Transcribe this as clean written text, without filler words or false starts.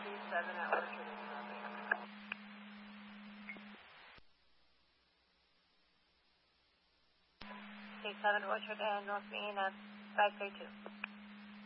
27 at Orchard and North Main. K7 Orchard and North Main at 532.